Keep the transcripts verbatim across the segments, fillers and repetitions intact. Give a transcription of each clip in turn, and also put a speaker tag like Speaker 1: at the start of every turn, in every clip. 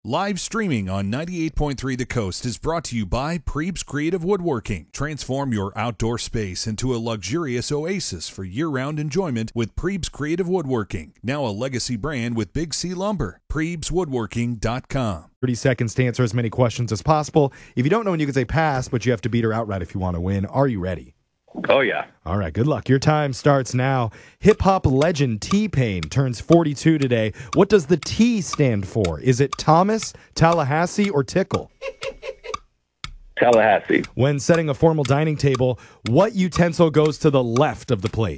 Speaker 1: Live streaming on ninety-eight point three The Coast is brought to you by Prebes Creative Woodworking. Transform your outdoor space into a luxurious oasis for year-round enjoyment with Prebes Creative Woodworking. Now a legacy brand with Big C Lumber. Prebes Woodworking dot com.
Speaker 2: thirty seconds to answer as many questions as possible. If you don't know when you can say pass, but you have to beat her outright if you want to win. Are you ready?
Speaker 3: Oh, yeah.
Speaker 2: All right, good luck. Your time starts now. Hip-hop legend T-Pain turns forty-two today. What does the T stand for? Is it Thomas, Tallahassee, or Tickle?
Speaker 3: Tallahassee.
Speaker 2: When setting a formal dining table, what utensil goes to the left of the plate?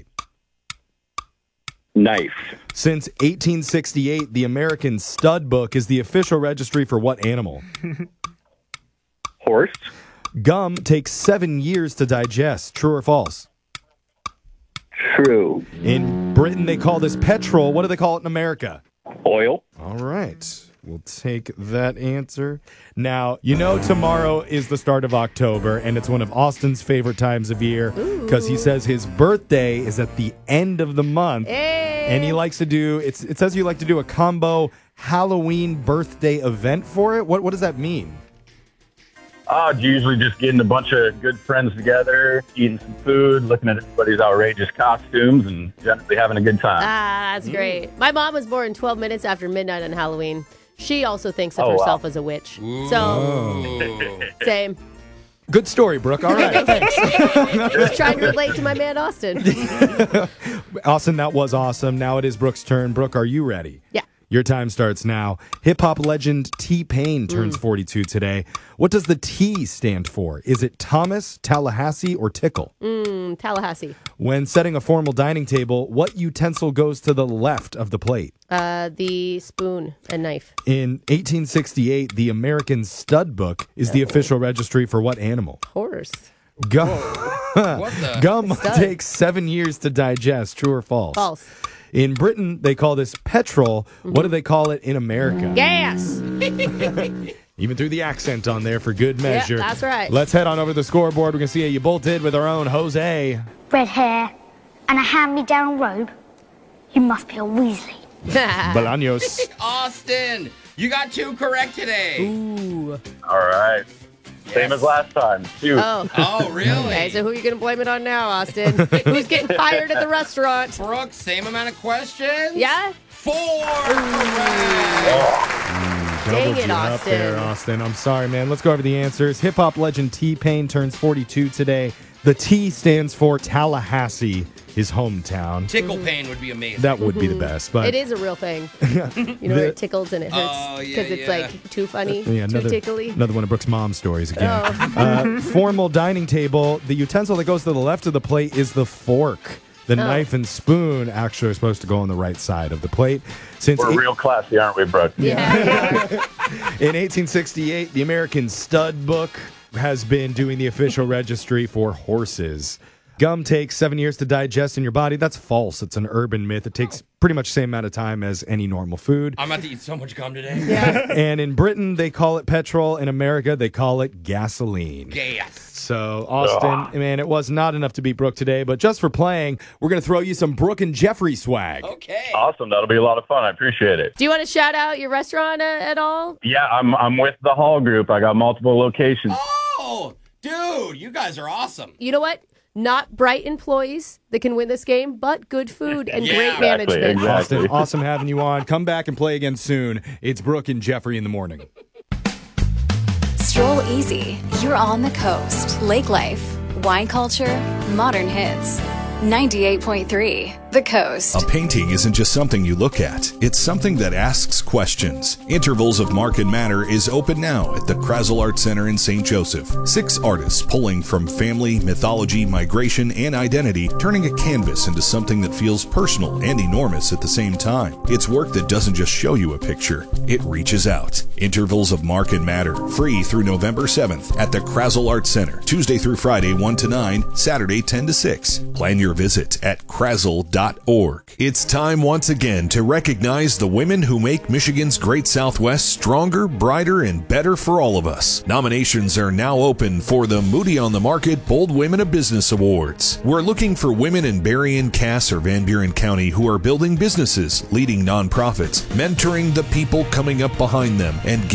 Speaker 3: Knife.
Speaker 2: Since eighteen sixty-eight, the American Stud Book is the official registry for what animal?
Speaker 3: Horse.
Speaker 2: Gum takes seven years to digest. True or false?
Speaker 3: True.
Speaker 2: In Britain, they call this petrol. What do they call it in America?
Speaker 3: Oil.
Speaker 2: All right. We'll take that answer. Now, you know tomorrow is the start of October, and it's one of Austin's favorite times of year because he says his birthday is at the end of the month.
Speaker 4: Hey.
Speaker 2: And he likes to do, it's, it says you like to do a combo Halloween birthday event for it. What, what does that mean?
Speaker 3: Uh, usually just getting a bunch of good friends together, eating some food, looking at everybody's outrageous costumes, and generally having a good time.
Speaker 4: Ah, that's great. My mom was born twelve minutes after midnight on Halloween. She also thinks of
Speaker 3: Oh,
Speaker 4: herself
Speaker 3: wow.
Speaker 4: as a witch. So, same.
Speaker 2: Good story, Brooke. All right, thanks.
Speaker 4: Just trying to relate to my man, Austin.
Speaker 2: Austin, that was awesome. Now it is Brooke's turn. Brooke, are you ready?
Speaker 4: Yeah.
Speaker 2: Your time starts now. Hip-hop legend T-Pain turns forty-two today. What does the T stand for? Is it Thomas, Tallahassee, or Tickle?
Speaker 4: Mm, Tallahassee.
Speaker 2: When setting a formal dining table, what utensil goes to the left of the plate?
Speaker 4: Uh, the spoon and knife.
Speaker 2: In eighteen sixty-eight, the American Stud Book is the official registry for what animal?
Speaker 4: Horse.
Speaker 2: Gum,
Speaker 5: What the?
Speaker 2: Gum
Speaker 4: Stud.
Speaker 2: takes seven years to digest. True or false?
Speaker 4: False.
Speaker 2: In Britain, they call this petrol. What do they call it in America?
Speaker 4: Gas.
Speaker 2: Even threw the accent on there for good measure.
Speaker 4: that's right.
Speaker 2: Let's head on over to the scoreboard. We're going to see how you both did with our own Jose.
Speaker 6: Red hair and a hand-me-down robe. You must be a Weasley.
Speaker 2: Bolaños.
Speaker 5: Austin, you got two correct today.
Speaker 4: Ooh.
Speaker 3: All right. Same as last time. Shoot.
Speaker 4: Oh.
Speaker 5: Oh, really?
Speaker 4: Okay, so who are you going to blame it on now, Austin? Who's getting fired at the restaurant?
Speaker 5: Brooke, same amount of questions?
Speaker 4: Yeah?
Speaker 5: Four correct.
Speaker 2: Doubled
Speaker 4: it,
Speaker 2: you up
Speaker 4: Austin.
Speaker 2: there, Austin. I'm sorry, man. Let's go over the answers. Hip-hop legend T-Pain turns forty-two today. The T stands for Tallahassee, his hometown.
Speaker 5: Tickle pain would be amazing.
Speaker 2: That would be the best. But
Speaker 4: It is a real thing. You know, where
Speaker 2: The-
Speaker 4: it tickles and it hurts
Speaker 5: Oh, yeah,
Speaker 4: because it's
Speaker 5: yeah.
Speaker 4: like too funny,
Speaker 2: Yeah,
Speaker 4: too
Speaker 2: another,
Speaker 4: tickly.
Speaker 2: another one of Brooke's mom stories again.
Speaker 4: Oh.
Speaker 2: Uh, formal dining table. The utensil that goes to the left of the plate is the fork. The
Speaker 4: Oh.
Speaker 2: knife and spoon actually are supposed to go on the right side of the plate. Since
Speaker 3: We're
Speaker 2: eight-
Speaker 3: real classy, aren't we, Brooke?
Speaker 4: Yeah. yeah.
Speaker 2: in eighteen sixty-eight, the American Stud Book has been doing the official registry for horses. Gum takes seven years to digest in your body. That's false. It's an urban myth. It takes pretty much the same amount of time as any normal food.
Speaker 5: I'm about to eat so much gum today.
Speaker 4: Yeah.
Speaker 2: And in Britain, they call it petrol. In America, they call it gasoline.
Speaker 5: Gas.
Speaker 2: So, Austin, man, it was not enough to beat Brooke today, but just for playing, we're going to throw you some Brooke and Jeffrey swag.
Speaker 5: Okay.
Speaker 3: Awesome. That'll be a lot of fun. I appreciate it.
Speaker 4: Do you want to shout out your restaurant uh, at all?
Speaker 3: Yeah, I'm I'm with the Hall Group. I got multiple locations.
Speaker 5: Oh, dude, you guys are awesome.
Speaker 4: You know what? Not bright employees that can win this game, but good food and
Speaker 5: Yeah.
Speaker 4: great
Speaker 3: Exactly,
Speaker 4: management.
Speaker 3: exactly.
Speaker 2: Austin, awesome having you on. Come back and play again soon. It's Brooke and Jeffrey in the morning.
Speaker 7: Stroll easy. You're on the coast. Lake life, wine culture, modern hits. ninety-eight point three The Coast.
Speaker 1: A painting isn't just something you look at. It's something that asks questions. Intervals of Mark and Matter is open now at the Krazel Art Center in Saint Joseph. Six artists pulling from family, mythology, migration, and identity, turning a canvas into something that feels personal and enormous at the same time. It's work that doesn't just show you a picture. It reaches out. Intervals of Mark and Matter, free through November seventh at the Krazel Art Center, Tuesday through Friday one to nine, Saturday ten to six. Plan your visit at krazel dot org. It's time once again to recognize the women who make Michigan's Great Southwest stronger, brighter, and better for all of us. Nominations are now open for the Moody on the Market Bold Women of Business Awards. We're looking for women in Berrien, Cass, or Van Buren County who are building businesses, leading nonprofits, mentoring the people coming up behind them, and